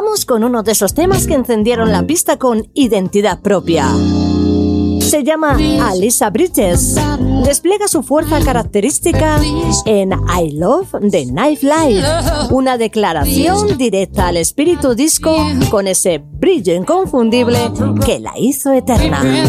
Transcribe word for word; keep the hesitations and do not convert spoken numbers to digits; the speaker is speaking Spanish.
Vamos con uno de esos temas que encendieron la pista con identidad propia. Se llama Alicia Bridges. Despliega su fuerza característica en I Love the Nightlife, una declaración directa al espíritu disco con ese brillo inconfundible que la hizo eterna.